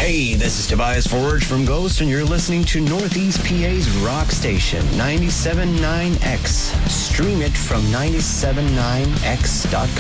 Hey, this is Tobias Forge from Ghost, and you're listening to Northeast PA's rock station, 97.9X. Stream it from 979x.com.